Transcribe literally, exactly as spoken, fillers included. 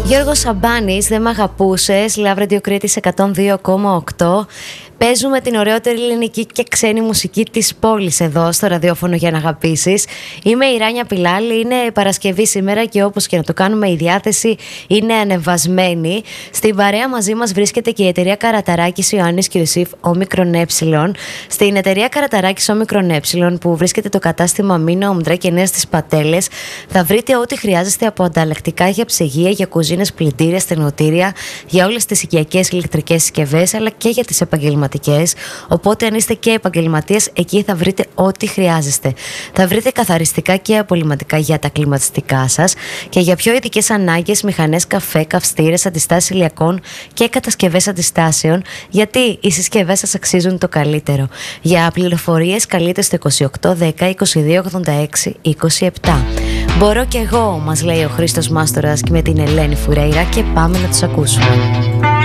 Γιώργος Σαμπάνης, δεν μ' αγαπούσες, Love Radio Κρήτης εκατόν δύο κόμμα οκτώ. Παίζουμε την ωραιότερη ελληνική και ξένη μουσική της πόλης εδώ στο ραδιόφωνο για να αγαπήσεις. Είμαι η Ράνια Πιλάλη, είναι Παρασκευή σήμερα και όπως και να το κάνουμε η διάθεση είναι ανεβασμένη. Στην παρέα μαζί μας βρίσκεται και η εταιρεία Καραταράκης Ιωάννης και Ιωσήφ Όμικρον Ε. Στην εταιρεία Καραταράκης Όμικρον Ε που βρίσκεται το κατάστημα Μίνα Ομντρά και Νέα στις Πατέλες θα βρείτε ό,τι χρειάζεστε από ανταλλακτικά για ψυγεία, για κουζίνες, πλυντήρια, στεγνοτήρια, για όλες τις οικιακές ηλεκτρικές συσκευές αλλά και για τις επαγγελματικές. Οπότε, αν είστε και επαγγελματίες, εκεί θα βρείτε ό,τι χρειάζεστε. Θα βρείτε καθαριστικά και απολυματικά για τα κλιματιστικά σας και για πιο ειδικές ανάγκες, μηχανές καφέ, καυστήρες, αντιστάσεις ηλιακών και κατασκευές αντιστάσεων, γιατί οι συσκευές σας αξίζουν το καλύτερο. Για πληροφορίες, καλείτε στο είκοσι οκτώ δέκα είκοσι δύο ογδόντα έξι είκοσι επτά. Μπορώ κι εγώ, μας λέει ο Χρήστος Μάστορας και με την Ελένη Φουρέιρα, και πάμε να τους ακούσουμε.